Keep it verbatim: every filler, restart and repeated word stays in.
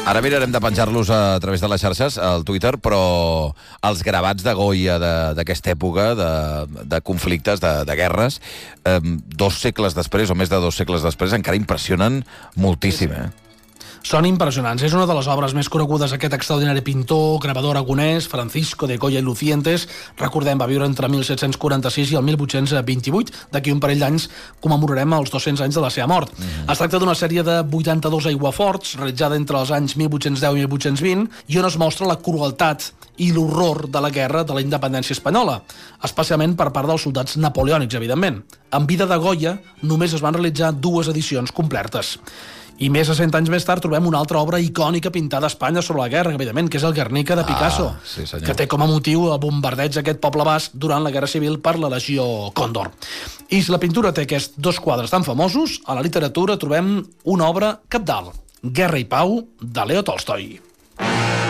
Ara mirarem de penjar-los a través de les xarxes, al Twitter, però els gravats de Goya d'aquesta època, de, de conflictes, de, de guerres, eh, dos segles després, o més de dos segles després, encara impressionen moltíssim, eh? Són impressionants. És una de les obres més conegudes d'aquest extraordinari pintor, gravador aragonès, Francisco de Goya y Lucientes. Recordem, va viure entre mil set-cents quaranta-sis i el mil vuit-cents vint-i-vuit. D'aquí un parell d'anys commemorarem els dos-cents anys de la seva mort. Mm-hmm. Es tracta d'una sèrie de vuitanta-dos aiguaforts, realitzada entre els anys mil vuit-cents deu i mil vuit-cents vint, i on es mostra la crueltat i l'horror de la guerra de la independència espanyola, especialment per part dels soldats napoleònics, evidentment. En vida de Goya només es van realitzar dues edicions completes. I més de cent anys més tard trobem una altra obra icònica pintada a Espanya sobre la guerra, evidentment, que és el Guernica de Picasso, ah, sí, que té com a motiu el bombardeig d'aquest poble basc durant la Guerra Civil per la Legió Còndor. I si la pintura té aquests dos quadres tan famosos, a la literatura trobem una obra cabdal, Guerra i Pau, de Leo Tolstoi.